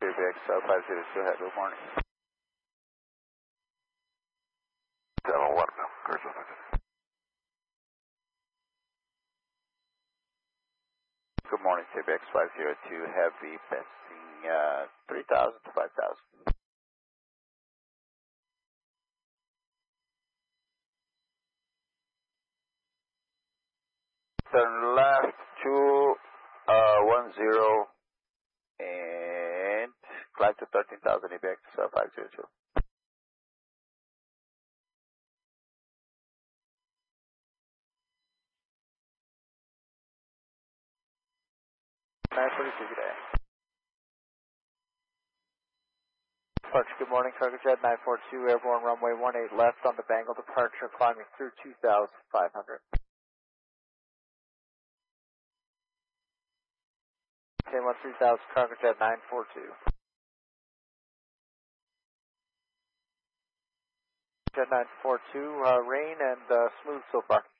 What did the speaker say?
JBX 502, have good morning. 7-1, Crystal. Good morning, JBX 502, heavy, passing 3,000 to 5,000. Turn left, 210, and climb to 13,000 ABX 502. Today. Departure, good morning, Cargo Jet 942, airborne runway 18 left on the Bengal departure, climbing through 2,500. K1 3000, Cargo Jet 942. Jet 942, rain and smooth so far.